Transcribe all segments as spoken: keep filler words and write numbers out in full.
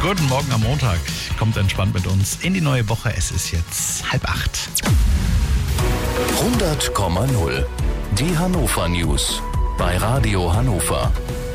Guten Morgen am Montag. Kommt entspannt mit uns in die neue Woche. Es ist jetzt halb acht. hundert Komma null. Die Hannover News bei Radio Hannover.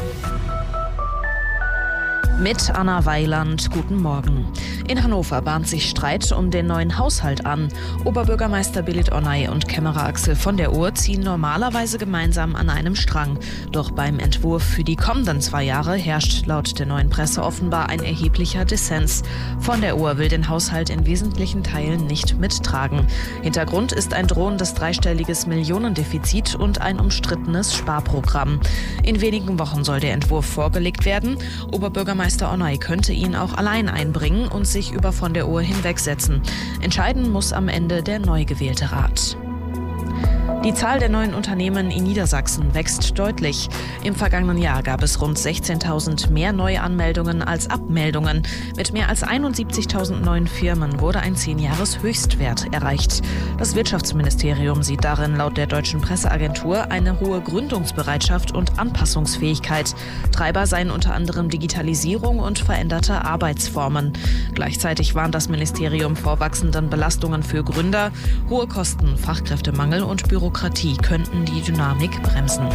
Mit Anna Weiland, guten Morgen. In Hannover bahnt sich Streit um den neuen Haushalt an. Oberbürgermeister Belit Onay und Kämmerer Axel von der Ohr ziehen normalerweise gemeinsam an einem Strang. Doch beim Entwurf für die kommenden zwei Jahre herrscht laut der neuen Presse offenbar ein erheblicher Dissens. Von der Ohr will den Haushalt in wesentlichen Teilen nicht mittragen. Hintergrund ist ein drohendes dreistelliges Millionendefizit und ein umstrittenes Sparprogramm. In wenigen Wochen soll der Entwurf vorgelegt werden. Oberbürgermeister Meister Onay könnte ihn auch allein einbringen und sich über von der Ohr hinwegsetzen. Entscheiden muss am Ende der neu gewählte Rat. Die Zahl der neuen Unternehmen in Niedersachsen wächst deutlich. Im vergangenen Jahr gab es rund sechzehntausend mehr Neuanmeldungen als Abmeldungen. Mit mehr als einundsiebzigtausend neuen Firmen wurde ein zehn-Jahres-Höchstwert erreicht. Das Wirtschaftsministerium sieht darin laut der deutschen Presseagentur eine hohe Gründungsbereitschaft und Anpassungsfähigkeit. Treiber seien unter anderem Digitalisierung und veränderte Arbeitsformen. Gleichzeitig warnt das Ministerium vor wachsenden Belastungen für Gründer. Hohe Kosten, Fachkräftemangel und Bürokratie könnten die Dynamik bremsen.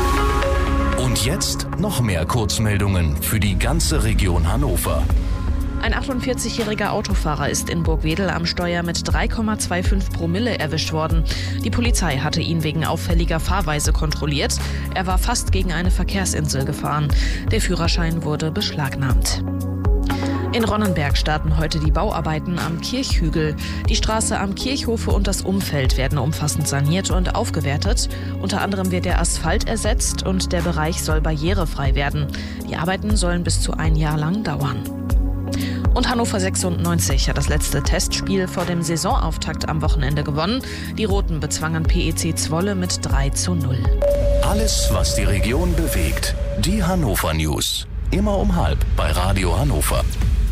Und jetzt noch mehr Kurzmeldungen für die ganze Region Hannover. Ein achtundvierzigjähriger Autofahrer ist in Burgwedel am Steuer mit drei Komma fünfundzwanzig Promille erwischt worden. Die Polizei hatte ihn wegen auffälliger Fahrweise kontrolliert. Er war fast gegen eine Verkehrsinsel gefahren. Der Führerschein wurde beschlagnahmt. In Ronnenberg starten heute die Bauarbeiten am Kirchhügel. Die Straße am Kirchhofe und das Umfeld werden umfassend saniert und aufgewertet. Unter anderem wird der Asphalt ersetzt und der Bereich soll barrierefrei werden. Die Arbeiten sollen bis zu ein Jahr lang dauern. Und Hannover sechsundneunzig hat das letzte Testspiel vor dem Saisonauftakt am Wochenende gewonnen. Die Roten bezwangen P E C Zwolle mit drei zu null. Alles, was die Region bewegt. Die Hannover News. Immer um halb bei Radio Hannover.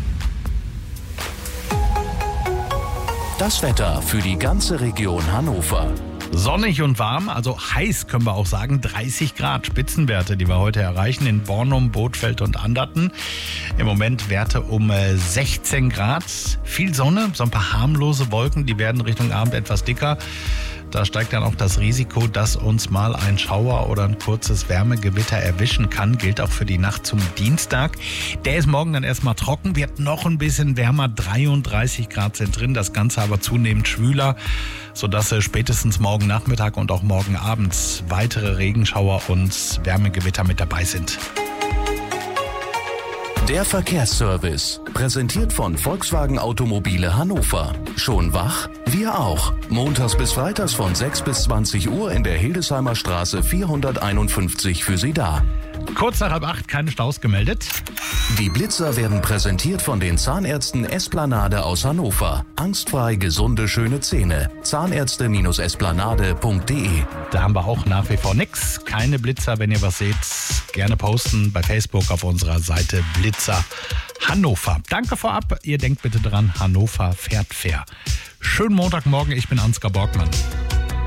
Das Wetter für die ganze Region Hannover. Sonnig und warm, also heiß können wir auch sagen, dreißig Grad Spitzenwerte, die wir heute erreichen in Bornum, Bothfeld und Anderten. Im Moment Werte um sechzehn Grad, viel Sonne, so ein paar harmlose Wolken, die werden Richtung Abend etwas dicker. Da steigt dann auch das Risiko, dass uns mal ein Schauer oder ein kurzes Wärmegewitter erwischen kann. Gilt auch für die Nacht zum Dienstag. Der ist morgen dann erstmal trocken, wird noch ein bisschen wärmer. dreiunddreißig Grad sind drin, das Ganze aber zunehmend schwüler, sodass spätestens morgen Nachmittag und auch morgen Abend weitere Regenschauer und Wärmegewitter mit dabei sind. Der Verkehrsservice, präsentiert von Volkswagen Automobile Hannover. Schon wach? Wir auch. Montags bis freitags von sechs bis zwanzig Uhr in der Hildesheimer Straße vierhunderteinundfünfzig für Sie da. Kurz nach halb acht, keine Staus gemeldet. Die Blitzer werden präsentiert von den Zahnärzten Esplanade aus Hannover. Angstfrei gesunde, schöne Zähne. Zahnärzte Esplanade punkt de. Da haben wir auch nach wie vor nix. Keine Blitzer, wenn ihr was seht, gerne posten bei Facebook auf unserer Seite Blitzer Hannover. Danke vorab. Ihr denkt bitte dran, Hannover fährt fair. Schönen Montagmorgen, ich bin Ansgar Borgmann.